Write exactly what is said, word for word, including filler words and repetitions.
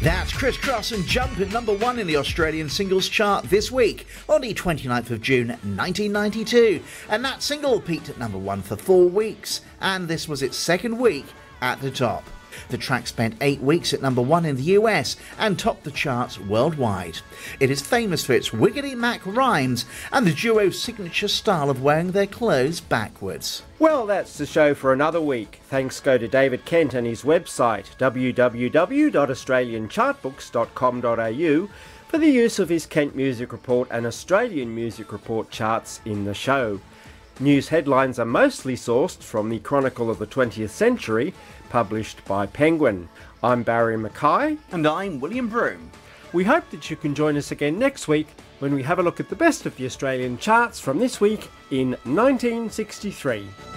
That's Criss Cross and Jump at number one in the Australian singles chart this week on the twenty-ninth of June nineteen ninety-two. And that single peaked at number one for four weeks, and this was its second week at the top. The track spent eight weeks at number one in the U S and topped the charts worldwide. It is famous for its Wiggity Mac rhymes and the duo's signature style of wearing their clothes backwards. Well, that's the show for another week. Thanks go to David Kent and his website w w w dot australian chartbooks dot com dot a u for the use of his Kent Music Report and Australian Music Report charts in the show. News headlines are mostly sourced from the Chronicle of the twentieth Century, published by Penguin. I'm Barry Mackay. And I'm William Broome. We hope that you can join us again next week when we have a look at the best of the Australian charts from this week in nineteen sixty-three.